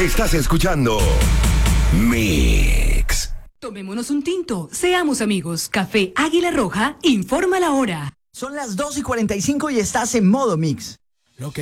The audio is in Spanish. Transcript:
Estás escuchando Mix. Tomémonos un tinto, seamos amigos. Café Águila Roja informa la hora. Son las 2:45 y estás en modo Mix. Lo que